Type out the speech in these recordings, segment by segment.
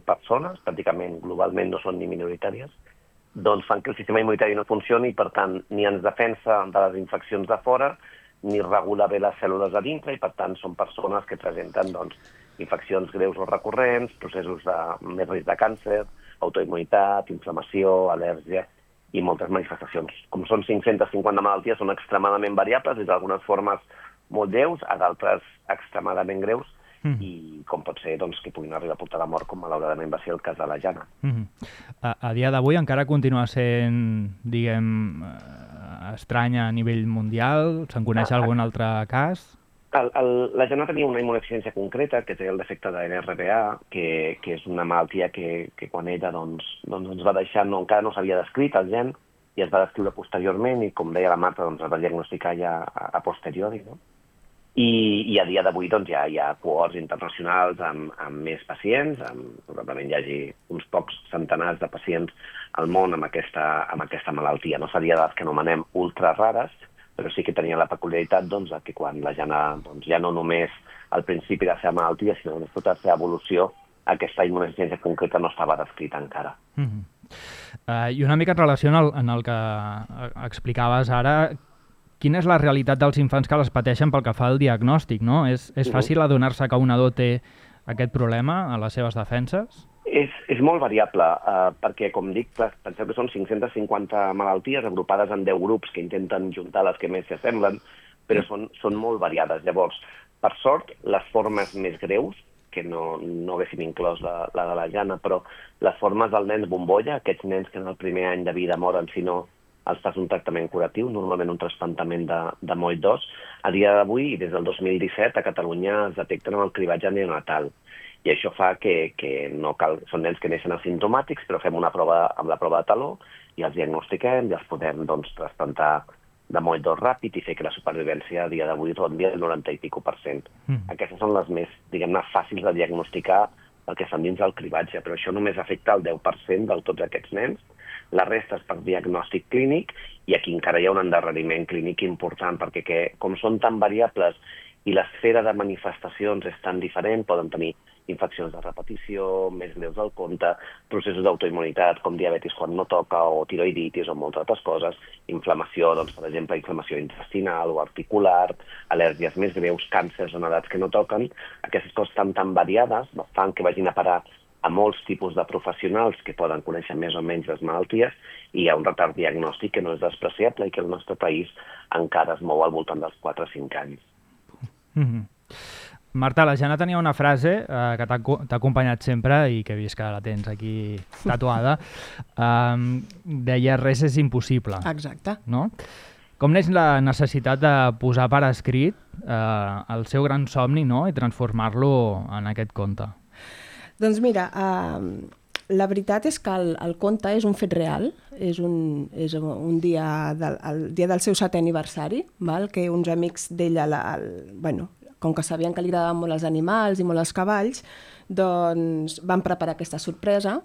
persones, pràcticament globalment no són ni minoritàries, doncs fan que el sistema immunitari no funcioni i, per tant, ni ens defensa de les infeccions de fora, ni regula bé les cèl·lules de dintre, i, per tant, són persones que presenten infeccions greus o recurrents, processos de més risc de càncer, autoimmunitat, inflamació, al·lèrgia i moltes manifestacions. Com són 550 malalties, són extremadament variables, des d'algunes formes molt lleus a d'altres extremadament greus, i com pot ser que puguin arribar a portar la mort, com malauradament va ser el cas de la Jana. A dia d'avui encara continua sent, diguem, estranya a nivell mundial? Se'n coneix algun altre cas? La Jana tenia una immunodeficiència concreta, que té el defecte de NRBA, que és una malaltia que quan ella ens va deixar, encara no s'havia descrit el gen, i es va descriure posteriorment, i com deia la Marta, es va diagnosticar ja a posteriori, no? I a dia d'avui ja hi ha cohorts internacionals amb més pacients, probablement hi hagi uns pocs centenars de pacients al món amb aquesta malaltia. No seria de les que anomenem ultra rares, però sí que tenia la peculiaritat que quan la Jana ja no només al principi de la seva malaltia, sinó que tota la seva evolució, aquesta immunodeficiència concreta no estava descrita encara. I una mica en relació en el que explicaves ara, quina és la realitat dels infants que les pateixen pel que fa al diagnòstic, no? És fàcil adonar-se que un nadó té aquest problema a les seves defenses? És molt variable, perquè, com dic, penseu que són 550 malalties agrupades en 10 grups que intenten juntar les que més s'assemblen, però són molt variades. Llavors, per sort, les formes més greus, que no haguéssim inclòs la de la Jana, però les formes dels nens bombolla, aquests nens que en el primer any de vida moren si no els fas un tractament curatiu, normalment un trasplantament de moll d'os. A dia d'avui, i des del 2017, a Catalunya es detecten amb el cribatge neonatal. I això fa que no cal... Són nens que neixen asimptomàtics, però fem una prova amb la prova de taló i els diagnostiquem i els podem trasplantar de moll d'os ràpid i fer que la supervivència a dia d'avui rondi el 90 i pico %. Aquestes són les més, diguem-ne, fàcils de diagnosticar perquè estan dins del cribatge, però això només afecta el 10% de tots aquests nens. La resta és per diagnòstic clínic i aquí encara hi ha un endarreriment clínic important perquè com són tan variables i l'esfera de manifestacions és tan diferent, poden tenir infeccions de repetició, més greus del compte, processos d'autoimmunitat com diabetis quan no toca o tiroiditis o moltes altres coses, inflamació, per exemple, inflamació intestinal o articular, al·lèrgies més greus, càncers en edats que no toquen. Aquestes coses tan variades fan que vagin a parar a molts tipus de professionals que poden conèixer més o menys les malalties i hi ha un retard diagnòstic que no és despreciable i que el nostre país encara es mou al voltant dels 4 o 5 anys. Marta, la Jana tenia una frase que t'ha acompanyat sempre i que he vist que la tens aquí tatuada. Deia, res és impossible. Exacte. No? Com neix la necessitat de posar per escrit el seu gran somni, no? I transformar-lo en aquest conte? Doncs mira, la veritat és que el conte és un fet real, és un dia, el dia del seu 7è aniversari, que uns amics d'ella, com que sabien que li agradaven molt els animals i molt els cavalls, doncs van preparar aquesta sorpresa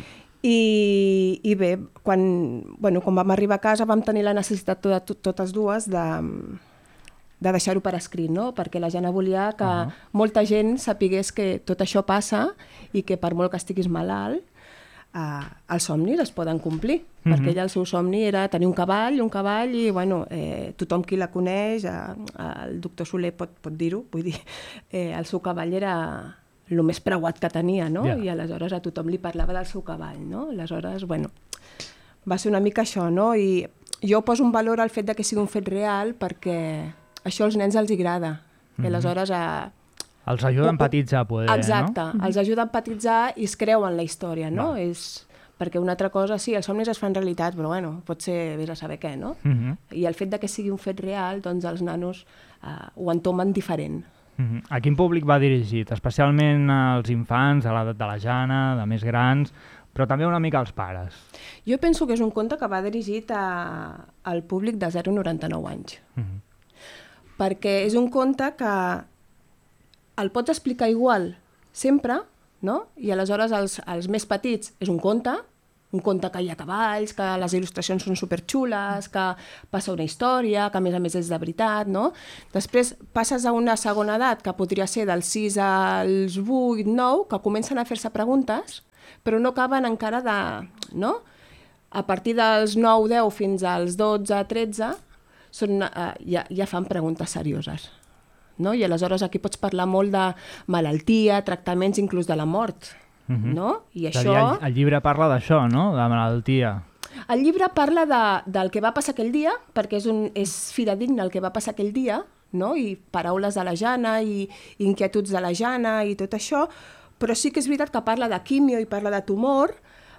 i bé, quan vam arribar a casa vam tenir la necessitat totes dues de deixar-ho per escrit, no? Perquè la Jana volia que molta gent sapigués que tot això passa i que per molt que estiguis malalt, els somnis es poden complir, perquè ella el seu somni era tenir un cavall i tothom qui la coneix, el doctor Soler pot dir-ho, vull dir, el seu cavall era el més preuat que tenia, no? I aleshores a tothom li parlava del seu cavall, no? Aleshores, va ser una mica això, no? I jo poso un valor al fet de que sigui un fet real perquè això als nens els agrada. I aleshores... Els ajuda a empatitzar, poder, exacte, no? Els ajuda a empatitzar i es creuen la història, no? És perquè una altra cosa, sí, els somnis es fan realitat, però pot ser, vés a saber què, no? I el fet de que sigui un fet real, doncs els nanos ho entomen diferent. A quin públic va dirigit? Especialment als infants, a l'edat de la Jana, de més grans, però també una mica als pares. Jo penso que és un conte que va dirigit al públic de 0 a 99 anys. Perquè és un conte que el pots explicar igual sempre, no? I aleshores els més petits és un conte que hi ha cavalls, que les il·lustracions són superxules, que passa una història, que a més és de veritat, no? Després passes a una segona edat, que podria ser dels 6 als 8, 9, que comencen a fer-se preguntes però no acaben encara de... No? A partir dels 9-10 fins als 12-13 ja fan preguntes serioses. No? I aleshores aquí pots parlar molt de malaltia, tractaments, inclús de la mort. No? I això... El llibre parla d'això, no? De malaltia. El llibre parla del que va passar aquell dia, perquè és fidedigna el que va passar aquell dia, no? I paraules de la Jana i inquietuds de la Jana i tot això, però sí que és veritat que parla de quimio i parla de tumor,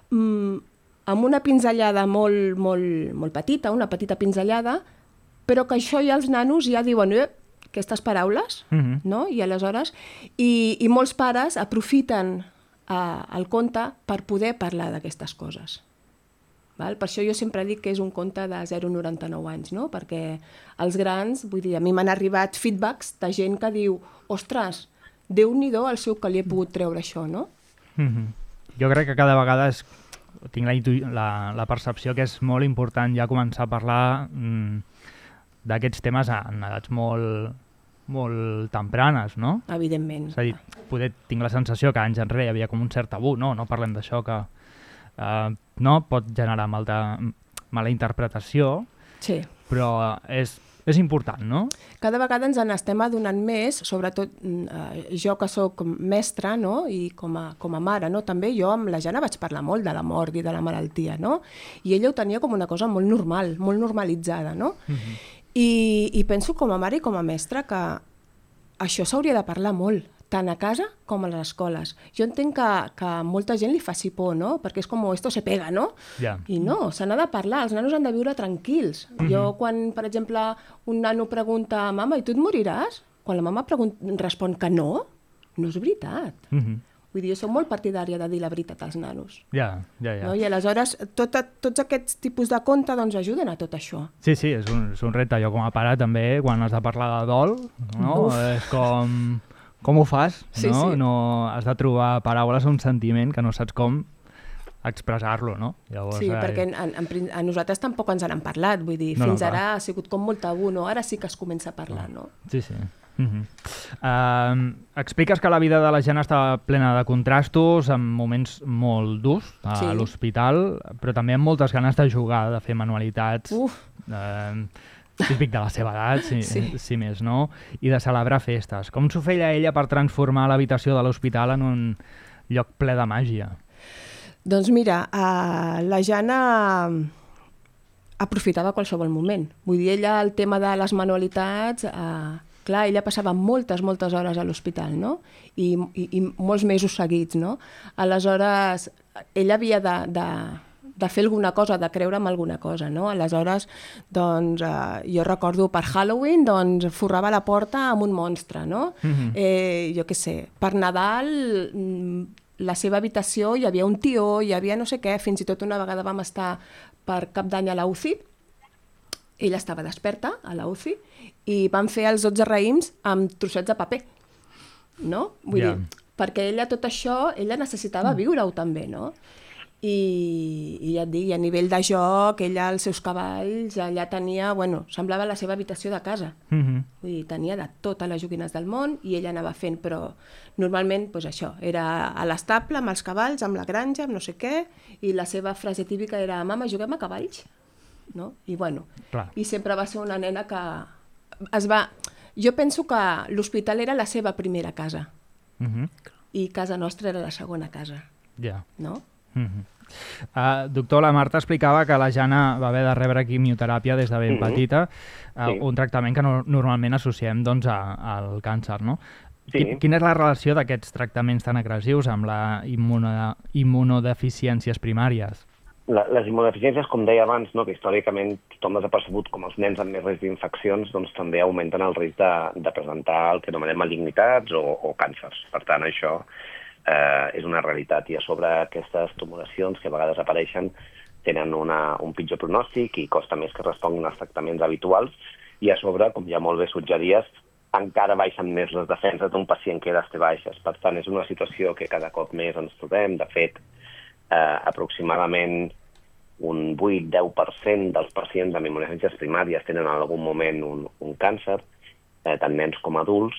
amb una pinzellada molt, molt, molt petita, una petita pinzellada, però que això ja els nanos ja diuen aquestes paraules, no? I aleshores, i molts pares aprofiten el conte per poder parlar d'aquestes coses. Val? Per això jo sempre dic que és un conte de 0,99 anys, no? Perquè els grans, vull dir, a mi m'han arribat feedbacks de gent que diu, ostres, Déu-n'hi-do el seu que li he pogut treure això, no? Jo crec que cada vegada tinc la percepció que és molt important ja començar a parlar d'aquests temes en edats molt, molt tempranes, no? Evidentment. És a dir, tinc la sensació que anys enrere hi havia com un cert tabú, no parlem d'això, que no pot generar mala interpretació, sí. Però és important, no? Cada vegada ens n'estem adonant més, sobretot jo que sóc mestra, no? I com a mare, no? També jo amb la Jana vaig parlar molt de la mort i de la malaltia, no? I ella ho tenia com una cosa molt normal, molt normalitzada, no? I penso com a mare i com a mestra que això s'hauria de parlar molt, tant a casa com a les escoles. Jo entenc que a molta gent li faci por, no? Perquè és com esto se pega, no? Yeah. I no, se n'ha de parlar, els nanos han de viure tranquils. Jo quan, per exemple, un nano pregunta mama, i tu et moriràs? Quan la mama respon que no és veritat. Vull dir, jo soc molt partidària de dir la veritat als nanos. Ja. No? I aleshores tots aquests tipus de conte doncs, ajuden a tot això. Sí, és un repte. Jo com a pare també, quan has de parlar de dol, no? És com ho fas? Sí, no? sí. No has de trobar paraules o un sentiment que no saps com expressar-lo, no? Llavors, sí, perquè a nosaltres tampoc ens n'han parlat, vull dir, fins ara ha sigut com molt tabú, no? Ara sí que es comença a parlar, no? Sí. Expliques que la vida de la gent està plena de contrastos, amb moments molt durs a l'hospital, però també amb moltes ganes de jugar, de fer manualitats, típic de la seva edat, si més no, i de celebrar festes. Com s'ho feia ella per transformar l'habitació de l'hospital en un lloc ple de màgia? Doncs mira, la Jana aprofitava qualsevol moment. Vull dir, ella, el tema de les manualitats, clar, ella passava moltes hores a l'hospital, no? I molts mesos seguits, no? Aleshores, ella havia de fer alguna cosa, de creure en alguna cosa, no? Aleshores, doncs, jo recordo per Halloween, doncs, forrava la porta amb un monstre, no? Jo què sé, per Nadal, la seva habitació hi havia un tió, hi havia no sé què, fins i tot una vegada vam estar per Cap d'Any a la UCI, ella estava desperta a la UCI, i van fer els 12 raïms amb trossets de paper, no? Vull dir, perquè ella tot això, ella necessitava viure-ho també, no? I ja et dic, a nivell de joc, ella, els seus cavalls, allà tenia, semblava la seva habitació de casa. Vull dir, tenia de totes les joguines del món i ella anava fent, però normalment, doncs això, era a l'estable, amb els cavalls, amb la granja, amb no sé què, i la seva frase típica era, mama, juguem a cavalls? No? I i sempre va ser una nena que Jo penso que l'hospital era la seva primera casa i casa nostra era la segona casa. No? Doctor, la Marta explicava que la Jana va haver de rebre quimioteràpia des de ben petita, un tractament que normalment associem doncs, al càncer, no? Quina és la relació d'aquests tractaments tan agressius amb les immunodeficiències primàries? Les immunodeficiències, com deia abans, que històricament tothom les ha percebut com els nens amb més risc d'infeccions, doncs també augmenten el risc de presentar el que anomenem malignitats o càncers. Per tant, això és una realitat. I a sobre aquestes tumoracions que a vegades apareixen tenen un pitjor pronòstic i costa més que responguin als tractaments habituals i a sobre, com ja molt bé suggeries, encara baixen més les defenses d'un pacient que ja té baixes. Per tant, és una situació que cada cop més ens trobem. De fet, aproximadament un 8-10% dels pacients amb immunodeficiències primàries tenen en algun moment un càncer, tant nens com adults,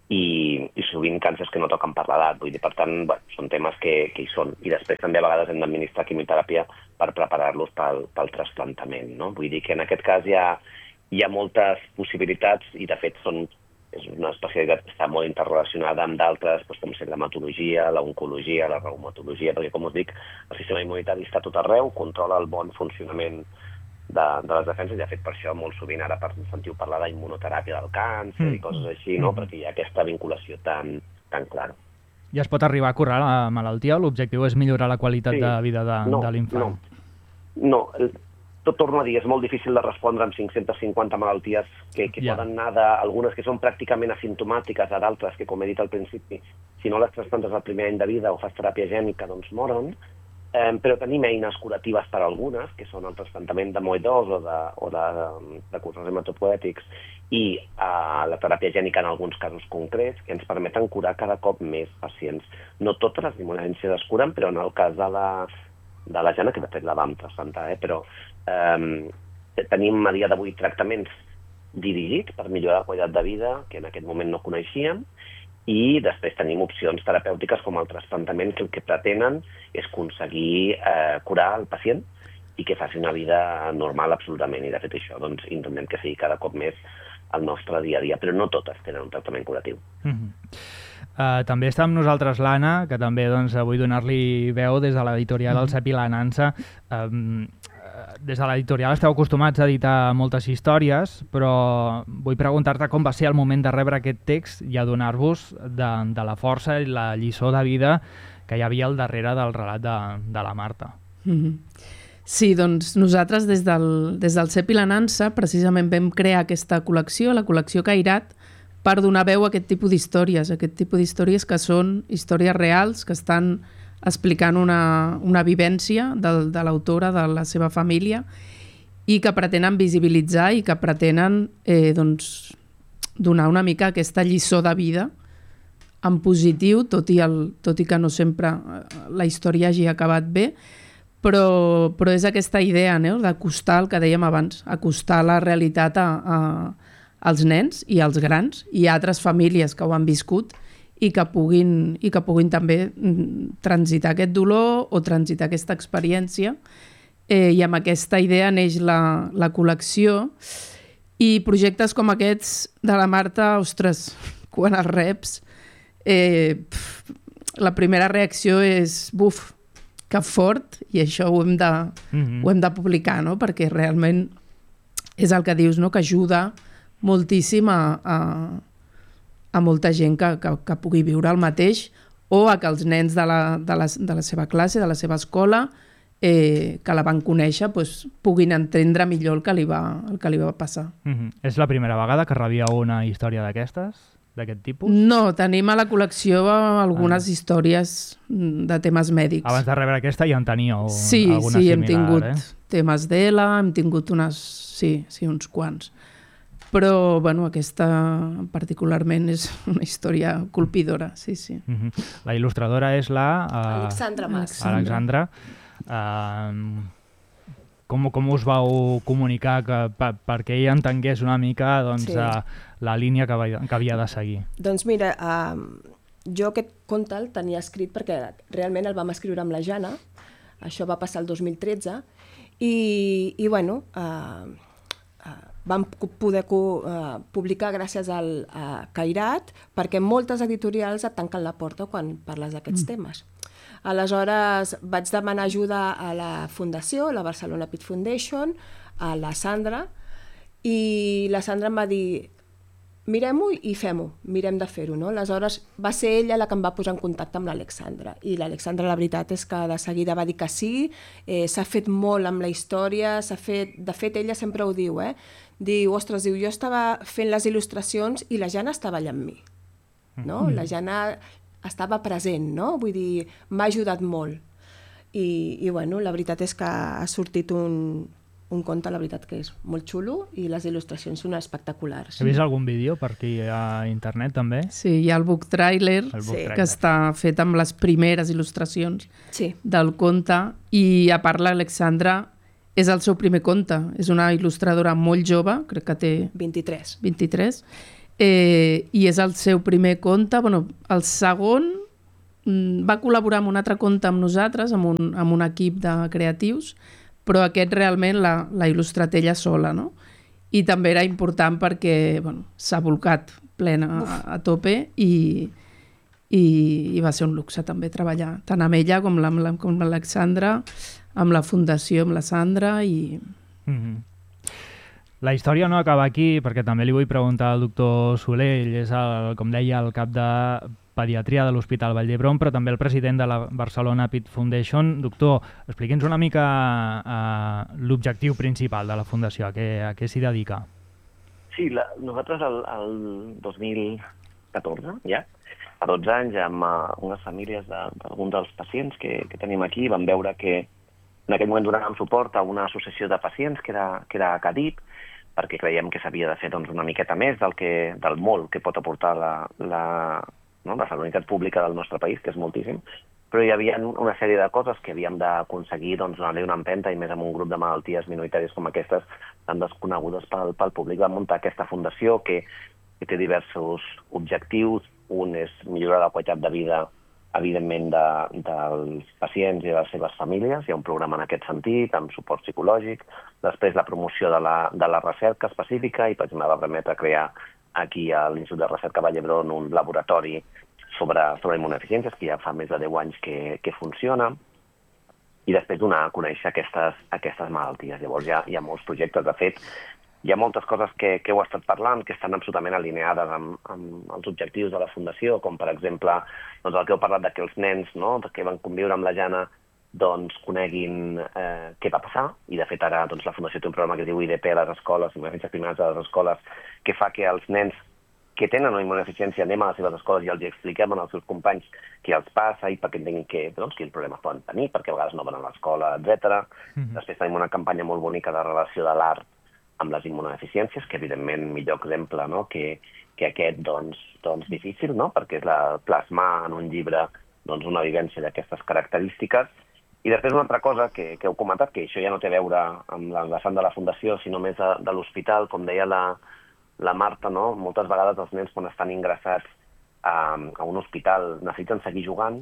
i sovint càncers que no toquen per l'edat. Vull dir, per tant, són temes que hi són. I després també a vegades hem d'administrar quimioteràpia per preparar-los pel trasplantament, no? Vull dir que en aquest cas hi ha moltes possibilitats i, de fet, és una especialitat que està molt interrelacionada amb d'altres, com ser l'hematologia, l'oncologia, la reumatologia, perquè, com us dic, el sistema immunitari està a tot arreu, controla el bon funcionament de les defenses, i de fet per això molt sovint ara sentiu parlar d'immunoteràpia del càncer i coses així, no? Perquè hi ha aquesta vinculació tan clara. I es pot arribar a curar la malaltia? L'objectiu és millorar la qualitat de vida de l'infant? No. Torno a dir, és molt difícil de respondre amb 550 malalties que poden anar d'algunes que són pràcticament asimptomàtiques a d'altres que, com he dit al principi, si no les trasplantes al primer any de vida o fas teràpia gènica, doncs moren. Però tenim eines curatives per a algunes, que són el trasplantament de moedors o de cursors hematopoètics i la teràpia gènica en alguns casos concrets, que ens permeten curar cada cop més pacients. No totes les immunolències es curen, però en el cas de la Jana, que de fet la vam trasplantar, però tenim a dia d'avui tractaments dirigits per millorar la qualitat de vida, que en aquest moment no coneixíem, i després tenim opcions terapèutiques com el trasplantament, que el que pretenen és aconseguir curar el pacient i que faci una vida normal absolutament. I de fet això intentem que sigui cada cop més el nostre dia a dia, però no totes tenen un tractament curatiu. També està amb nosaltres l'Anna, que també vull donar-li veu des de l'editorial El Cep i la Nansa. Des de l'editorial esteu acostumats a editar moltes històries, però vull preguntar-te com va ser el moment de rebre aquest text i adonar-vos de la força i la lliçó de vida que hi havia al darrere del relat de la Marta. Sí, doncs nosaltres des del Cep i la Nansa precisament vam crear aquesta col·lecció, la col·lecció Cairat, per donar veu a aquest tipus d'històries que són històries reals, que estan explicant una vivència de l'autora, de la seva família, i que pretenen visibilitzar i que pretenen donar una mica aquesta lliçó de vida en positiu, tot i que no sempre la història hagi acabat bé, però és aquesta idea d'acostar, el que dèiem abans, acostar la realitat als nens i als grans i a altres famílies que ho han viscut, i que puguin també transitar aquest dolor o transitar aquesta experiència. I amb aquesta idea neix la col·lecció, i projectes com aquests de la Marta, ostres, quan els reps, la primera reacció és buf, que fort, i això ho hem de publicar, no? Perquè realment és el que dius, no? Que ajuda moltíssim a molta gent que pugui viure el mateix, o a que els nens de la seva classe, de la seva escola, que la van conèixer, puguin entendre millor el que li va passar. És la primera vegada que rebia una història d'aquest tipus? No, tenim a la col·lecció algunes històries de temes mèdics. Abans de rebre aquesta ja en teníeu alguna similar, Sí, hem tingut temes d'ELA, hem tingut uns quants. Però aquesta particularment és una història colpidora, sí. La il·lustradora és la... Alexandra Mas. Alexandra. Com us vau comunicar perquè ella entengués una mica la línia que havia de seguir? Doncs mira, jo aquest conte el tenia escrit perquè realment el vam escriure amb la Jana, això va passar el 2013, i bueno... vam poder publicar gràcies al Cairat, perquè moltes editorials et tanquen la porta quan parles d'aquests temes. Aleshores vaig demanar ajuda a la fundació, la Barcelona Pit Foundation, a la Sandra, i la Sandra em va dir mirem-ho i fem-ho, mirem de fer-ho, no? Aleshores va ser ella la que em va posar en contacte amb l'Alexandra, i l'Alexandra la veritat és que de seguida va dir que sí, s'ha fet molt amb la història, de fet ella sempre ho diu, diu, ostres, jo estava fent les il·lustracions i la Jana estava allà amb mi, no? La Jana estava present, no? Vull dir, m'ha ajudat molt, i bueno, la veritat és que ha sortit un conte, la veritat que és molt xulo, i les il·lustracions són espectaculars. He vist algun vídeo per aquí a internet també? Sí, hi ha el book trailer, que està fet amb les primeres il·lustracions del conte, i a part l'Alexandra és el seu primer conte, és una il·lustradora molt jove, crec que té 23, i és el seu primer conte. Bueno, el segon va col·laborar amb un altre conte amb nosaltres, amb un equip de creatius, però aquest realment l'ha il·lustrat ella sola, no? I també era important perquè s'ha volcat plena a tope i va ser un luxe també treballar tant amb ella com amb l'Alexandra, amb la Fundació, amb la Sandra i... La història no acaba aquí, perquè també li vull preguntar al doctor Soler, ell és, com deia, el cap de Pediatria de l'Hospital Vall d'Hebron, però també el president de la Barcelona Pit Foundation. Doctor, expliqui'ns una mica l'objectiu principal de la Fundació, a què s'hi dedica? Sí, nosaltres el 2014, ja, a 12 anys, amb unes famílies d'alguns dels pacients que tenim aquí, vam veure que en aquell moment donàvem suport a una associació de pacients que era CADIP, perquè creiem que s'havia de fer una miqueta més del molt que pot aportar la sanitat pública del nostre país, que és moltíssim, però hi havia una sèrie de coses que havíem d'aconseguir donar-li una empenta, i més amb un grup de malalties minoritàries com aquestes, tan desconegudes pel públic. Vam muntar aquesta fundació que té diversos objectius. Un és millorar la qualitat de vida, evidentment, dels pacients i de les seves famílies. Hi ha un programa en aquest sentit, amb suport psicològic. Després, la promoció de la recerca específica, i per exemple va permetre crear aquí a l'Institut de Recerca Vall d'Hebron un laboratori sobre immunodeficiències, que ja fa més de 10 anys que funciona, i després donar a conèixer aquestes malalties. Llavors hi ha molts projectes. De fet, hi ha moltes coses que heu estat parlant que estan absolutament alineades amb els objectius de la Fundació, com per exemple el que heu parlat que els nens que van conviure amb la Jana coneguin què va passar, i de fet ara la Fundació té un programa que es diu IDP a les escoles, immunodeficiències primaris a les escoles, que fa que els nens que tenen una immunodeficiència anem a les seves escoles i els expliquem als seus companys què els passa i perquè entenguin quins problemes poden tenir, perquè a vegades no van a l'escola, etc. Després tenim una campanya molt bonica de relació de l'art amb les immunodeficiències, que evidentment millor exemple que aquest difícil, perquè és plasmar en un llibre una vivència d'aquestes característiques. I després una altra cosa que heu comentat, que això ja no té a veure amb la vessant de la Fundació, sinó més de l'hospital, com deia la Marta, moltes vegades els nens quan estan ingressats a un hospital necessiten seguir jugant,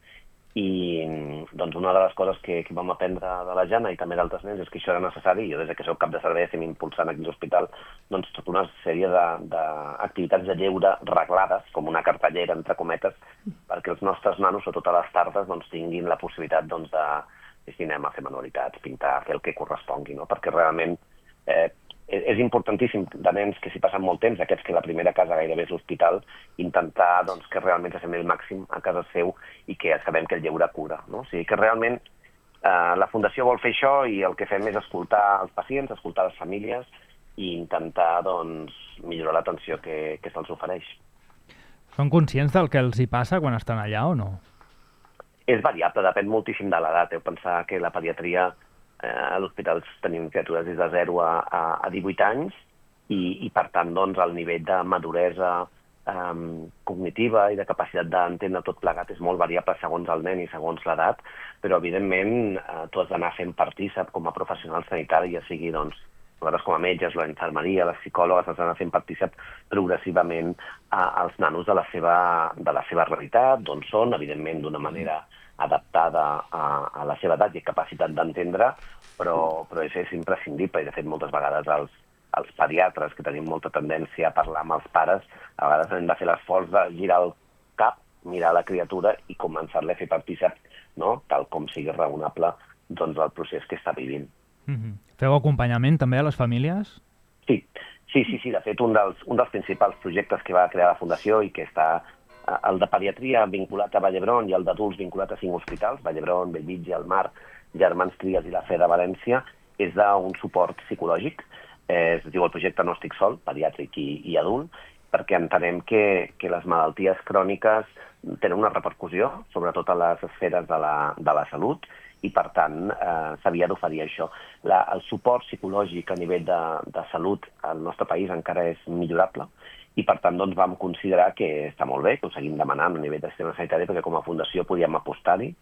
i una de les coses que vam aprendre de la Jana i també d'altres nens és que això era necessari. Jo des que soc cap de servei estem impulsant aquí a l'hospital tota una sèrie d'activitats de lleure reglades, com una cartellera, entre cometes, perquè els nostres nanos, sobretot a les tardes, tinguin la possibilitat de fer cinema, fer manualitats, pintar, fer el que correspongui, perquè realment és importantíssim de nens que s'hi passen molt temps, aquests que la primera casa gairebé és l'hospital, intentar que realment s'assembli al màxim a casa seu i que sabem que el lleure cura. O sigui que realment la Fundació vol fer això i el que fem és escoltar els pacients, escoltar les famílies i intentar millorar l'atenció que se'ls ofereix. Són conscients del que els hi passa quan estan allà o no? És variable, depèn moltíssim de l'edat. Heu pensar que la pediatria a l'hospital tenim criatures des de 0 a 18 anys i per tant, el nivell de maduresa cognitiva i de capacitat d'entendre tot plegat és molt variable segons el nen i segons l'edat, però evidentment tu has d'anar fent partícip com a professional sanitari, ja sigui nosaltres com a metges, la infermeria, les psicòlogues, has d'anar fent partícip progressivament als nanos de la seva realitat, d'on són, evidentment d'una manera adaptada a la seva edat i capacitat d'entendre, però és imprescindible, i de fet moltes vegades els pediatres, que tenim molta tendència a parlar amb els pares, a vegades hem de fer l'esforç de girar el cap, mirar la criatura i començar-la a fer partícip, tal com sigui raonable, el procés que està vivint. Feu acompanyament també a les famílies? Sí. De fet, un dels principals projectes que va crear la Fundació i que està el de pediatria vinculat a Vall d'Hebron i el d'adults vinculat a 5 hospitals, Vall d'Hebron, Bellvitge, El Mar, Germans Trias i la Fe de València, és d'un suport psicològic. Es diu el projecte No estic sol, pediàtric i adult, perquè entenem que les malalties cròniques tenen una repercussió, sobretot a les esferes de la salut, i per tant s'havia d'oferir això. El suport psicològic a nivell de salut al nostre país encara és millorable, i per tant vam considerar que està molt bé, que ho seguim demanant a nivell del sistema sanitari, perquè com a fundació podíem apostar-hi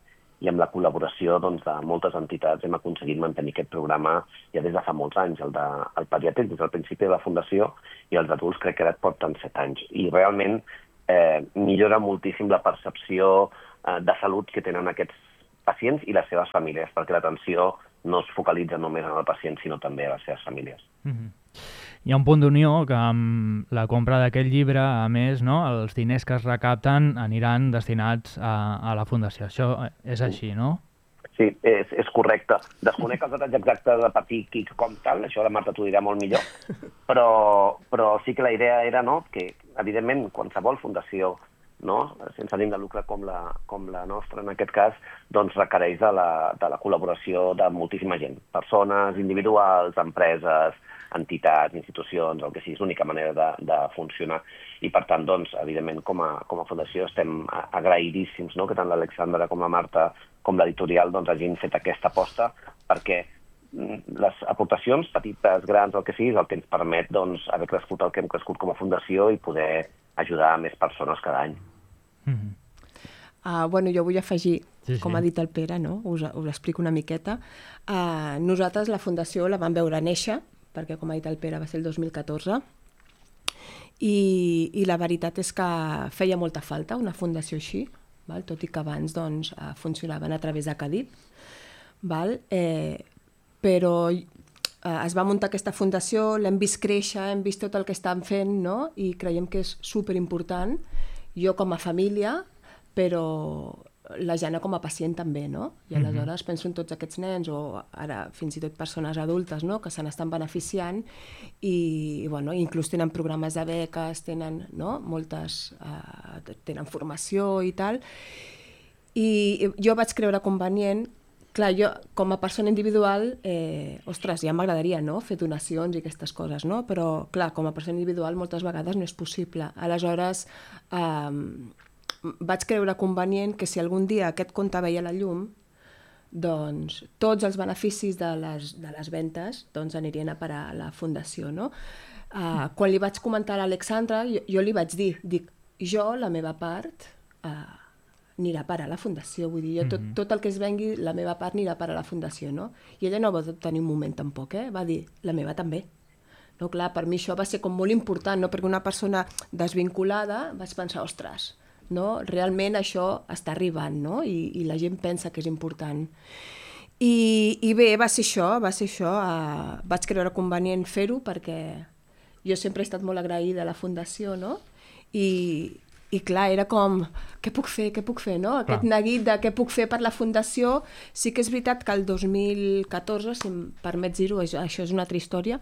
i amb la col·laboració de moltes entitats hem aconseguit mantenir aquest programa ja des de fa molts anys, el pediàtric des del principi de la fundació, i els adults crec que ara porten 7 anys. I realment millora moltíssim la percepció de salut que tenen aquests pacients i les seves famílies, perquè l'atenció no es focalitza només en el pacient, sinó també a les seves famílies. Hi ha un punt d'unió que amb la compra d'aquest llibre, a més, no, els diners que es recapten aniran destinats a la Fundació. Això és així, no? Sí, és correcte. Desconec els detalls exactes de patir qui com tal, això la Marta t'ho dirà molt millor, però sí que la idea era que, evidentment, qualsevol fundació sense ànim de lucre com la nostra, en aquest cas, doncs requereix de la col·laboració de moltíssima gent, persones individuals, empreses, entitats, institucions, el que sigui, és l'única manera de funcionar. I, per tant, doncs, evidentment, com a fundació estem agraïdíssims que tant l'Alexandra com la Marta com l'editorial hagin fet aquesta aposta, perquè les aportacions, petites, grans, el que sigui, és el que ens permet haver crescut el que hem crescut com a fundació i poder ajudar a més persones cada any. Jo vull afegir, com ha dit el Pere, us explico una miqueta. Nosaltres la fundació la vam veure néixer, perquè com ha dit el Pere va ser el 2014, i la veritat és que feia molta falta una fundació així, tot i que abans funcionaven a través de Cadip, però es va muntar aquesta fundació, l'hem vist créixer, hem vist tot el que estan fent, i creiem que és superimportant, jo com a família, però la Jana com a pacient també, I aleshores penso en tots aquests nens, o ara fins i tot persones adultes, que se n'estan beneficiant, i inclús tenen programes de beques, tenen tenen formació i tal. I jo vaig creure convenient, clar, jo com a persona individual, ja m'agradaria fer donacions i aquestes coses, però clar, com a persona individual moltes vegades no és possible. Aleshores, vaig creure convenient que si algun dia aquest compte veia la llum, doncs tots els beneficis de les ventes anirien a parar a la fundació. Quan li vaig comentar a l'Alexandra, jo li vaig dir, la meva part anirà a parar a la fundació, vull dir, tot el que es vengui, la meva part anirà a parar a la fundació, I ella no va tenir un moment tampoc, va dir, la meva també. Clar, per mi això va ser com molt important, perquè una persona desvinculada vaig pensar, ostres, realment això està arribant, i la gent pensa que és important. I bé, va ser això, vaig creure convenient fer-ho perquè jo sempre he estat molt agraïda a la fundació, i clar, era com, què puc fer, Aquest neguit de què puc fer per la fundació. Sí que és veritat que el 2014, si em permets dir-ho, això és una altra història,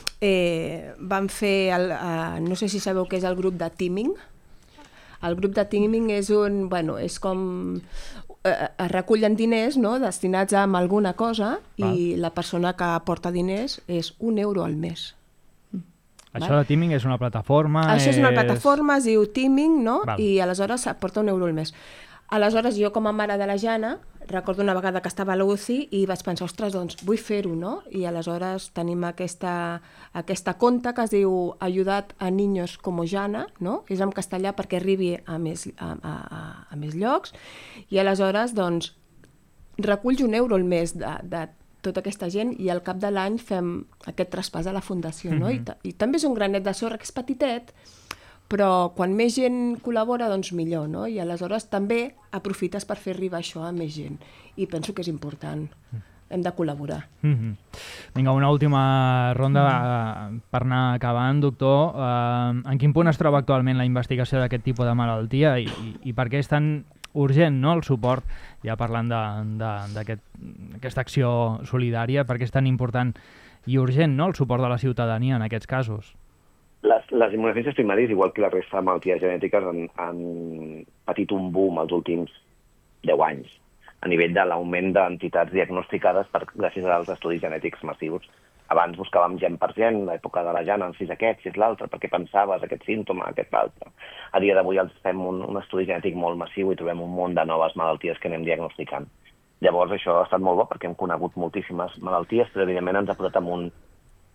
vam fer, no sé si sabeu què és el grup de teaming. El grup de teaming és com es recullen diners destinats a alguna cosa i la persona que aporta diners és €1 al mes. Això de Teaming és una plataforma? Això és una plataforma, es diu Teaming, i aleshores aporta €1 al mes. Aleshores, jo com a mare de la Jana, recordo una vegada que estava a l'UCI i vaig pensar, ostres, doncs vull fer-ho, I aleshores tenim aquesta compte que es diu Ayudat a Niños como Jana, És en castellà perquè arribi a més llocs, i aleshores, doncs, reculls €1 al mes de tota aquesta gent i al cap de l'any fem aquest traspàs a la fundació, I també és un granet de sorra que és petitet, però quan més gent col·labora, doncs millor, I aleshores també aprofites per fer arribar això a més gent. I penso que és important. Hem de col·laborar. Vinga, una última ronda per anar acabant, doctor. En quin punt es troba actualment la investigació d'aquest tipus de malaltia i per què és tan urgent el suport, ja parlant d'aquesta acció solidària, per què és tan important i urgent el suport de la ciutadania en aquests casos? Les immunodeficiències primàries, igual que la resta de malalties genètiques, han patit un boom els últims 10 anys a nivell de l'augment d'entitats diagnosticades gràcies als estudis genètics massius. Abans buscàvem gen per gen, l'època de la Jana, si és aquest, si és l'altre, perquè pensaves aquest símptoma, aquest altre. A dia d'avui fem un estudi genètic molt massiu i trobem un munt de noves malalties que anem diagnosticant. Llavors això ha estat molt bo perquè hem conegut moltíssimes malalties, però evidentment ens ha posat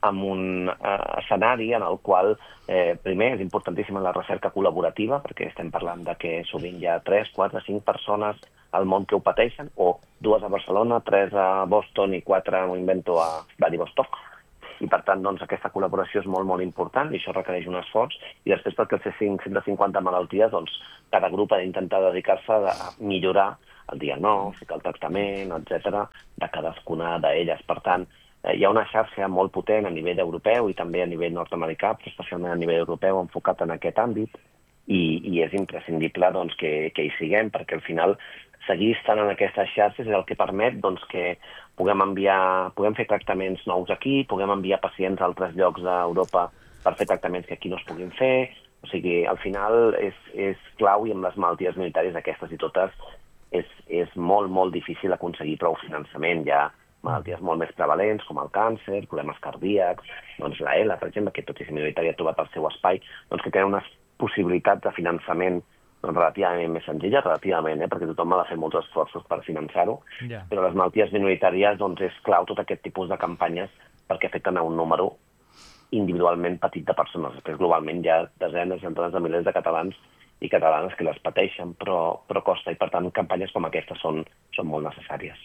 amb un escenari en el qual, primer, és importantíssima la recerca col·laborativa, perquè estem parlant de que sovint hi ha 3, 4, 5 persones al món que ho pateixen, o 2 a Barcelona, 3 a Boston i 4, m'ho invento, a Vladivostok. I, per tant, doncs, aquesta col·laboració és molt, molt important i això requereix un esforç. I després, perquè el C550 malalties, doncs, cada grup ha d'intentar dedicar-se a millorar el diagnòstic, el tractament, etc., de cadascuna d'elles. Per tant, hi ha una xarxa molt potent a nivell europeu i també a nivell nord-americà, però especialment a nivell europeu, enfocat en aquest àmbit, i és imprescindible doncs, que hi siguem, perquè al final seguir estant en aquestes xarxes és el que permet doncs, que puguem fer tractaments nous aquí, puguem enviar pacients a altres llocs d'Europa per fer tractaments que aquí no es puguin fer. O sigui, al final és clau, i amb les malalties minoritàries aquestes i totes és molt, molt difícil aconseguir prou finançament. Hi ha malalties molt més prevalents, com el càncer, problemes cardíacs, doncs la ELA, per exemple, que tot i ser minoritària ha trobat el seu espai, doncs que tenen unes possibilitats de finançament relativament més senzilles, perquè tothom ha de fer molts esforços per finançar-ho, però les malalties minoritàries doncs, és clau tot aquest tipus de campanyes perquè afecten a un número individualment petit de persones. Després, globalment, hi ha desenes, centenars de milers de catalans i catalanes que les pateixen, però costa, i per tant campanyes com aquestes són molt necessàries.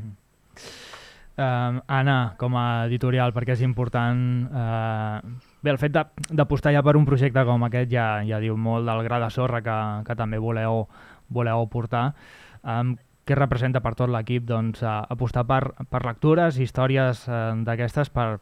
Anna, com a editorial, perquè és important... Bé, el fet d'apostar ja per un projecte com aquest ja diu molt del gra de sorra que també voleu portar. Què representa per tot l'equip doncs, apostar per lectures, històries d'aquestes per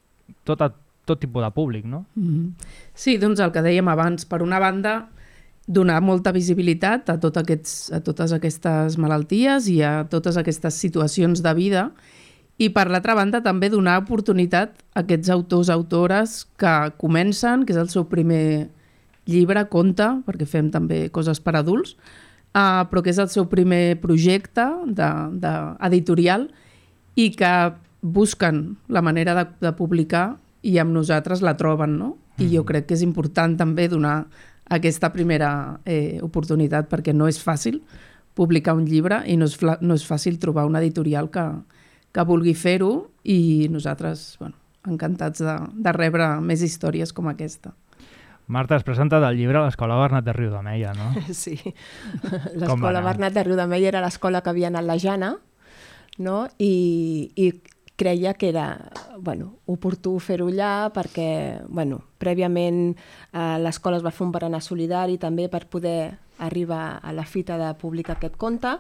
tot tipus de públic, no? Sí, doncs el que dèiem abans, per una banda, donar molta visibilitat a totes aquestes malalties i a totes aquestes situacions de vida, i per l'altra banda també donar oportunitat a aquests autors, que comencen, que és el seu primer llibre, conte, perquè fem també coses per adults, però que és el seu primer projecte editorial i que busquen la manera de publicar i amb nosaltres la troben, no? I jo crec que és important també donar aquesta primera oportunitat, perquè no és fàcil publicar un llibre i no és fàcil trobar una editorial que vulgui fer-ho, i nosaltres, encantats de rebre més històries com aquesta. Marta, has presentat el llibre a l'Escola Bernat de Riudemeia, no? Sí. L'Escola Bernat de Riudemeia era l'escola que havia anat la Jana, no? I creia que era oportú fer-ho allà perquè, prèviament l'escola es va fer un berenar solidari també per poder arribar a la fita de publicar aquest conte.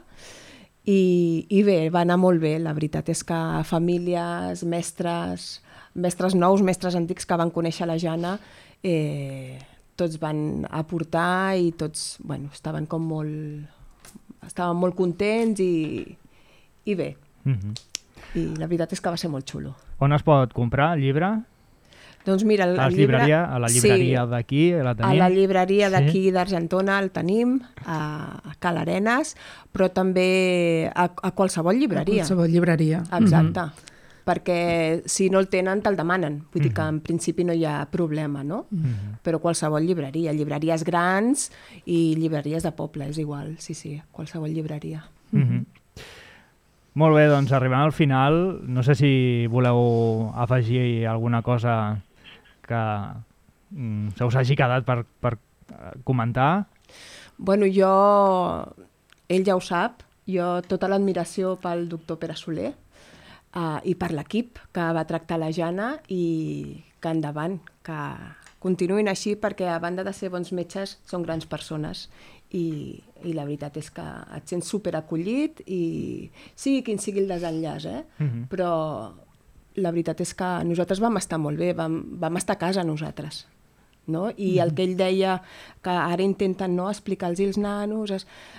I bé, va anar molt bé. La veritat és que famílies, mestres nous, mestres antics que van conèixer la Jana, tots van aportar i tots estaven molt contents i bé. I la veritat és que va ser molt xulo. On es pot comprar el llibre? Doncs mira, a la llibreria d'aquí la tenim? A la llibreria d'aquí d'Argentona el tenim, a Cal Arenas, però també a qualsevol llibreria. A qualsevol llibreria. Exacte. Perquè si no el tenen te'l demanen. Vull dir que en principi no hi ha problema, no? Però qualsevol llibreria. Llibreries grans i llibreries de poble, és igual. Sí, qualsevol llibreria. Molt bé, doncs arribant al final, no sé si voleu afegir alguna cosa que se us hagi quedat per comentar. Bueno, ell ja ho sap, jo tota l'admiració pel doctor Pere Soler i per l'equip que va tractar la Jana, i que endavant, que continuïn així, perquè a banda de ser bons metges són grans persones i la veritat és que et sents superacollit, i sigui quin sigui el desenllaç, però la veritat és que nosaltres vam estar molt bé, vam estar a casa nosaltres, no? I el que ell deia, que ara intenten explicar-los als nanos,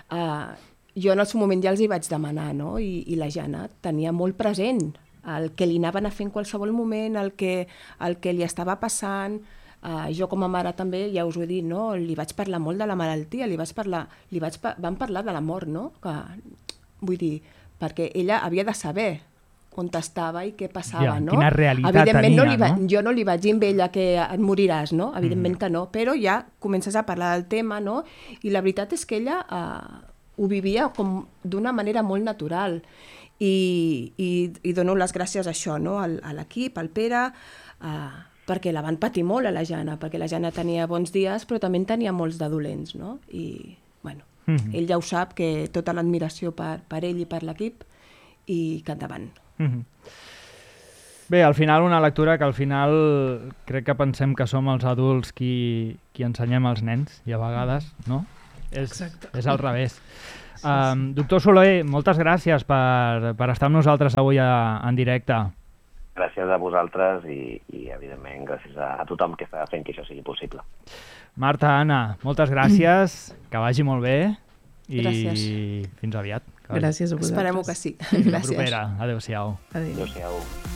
jo en el seu moment ja els hi vaig demanar, no? I la Jana tenia molt present el que li anaven a fer en qualsevol moment, el que li estava passant. Jo com a mare també, ja us ho he dit, no? Li vaig parlar molt de la malaltia, vam parlar de la mort, no? Vull dir, perquè ella havia de saber on estava i què passava, no? Quina realitat tenia, no? Jo no li vaig dir a ella que et moriràs, no? Evidentment que no, però ja comences a parlar del tema, no? I la veritat és que ella ho vivia com d'una manera molt natural. i dono les gràcies a això, no? A l'equip, al Pere, perquè la van patir molt a la Jana, perquè la Jana tenia bons dies, però també en tenia molts de dolents, no? I, bueno, ell ja ho sap, que tota l'admiració per ell i per l'equip, i que endavant. Bé, al final una lectura que al final crec que pensem que som els adults qui ensenyem als nens, i a vegades, no? És al revés. Doctor Soler, moltes gràcies per estar amb nosaltres avui en directe. Gràcies a vosaltres i evidentment, gràcies a tothom que està fent que això sigui possible. Marta, Anna, moltes gràcies, que vagi molt bé i gràcies. Fins aviat. Gràcies a vosaltres. Esperem-ho que sí. Fins la propera. Adéu-siau. Adéu-siau.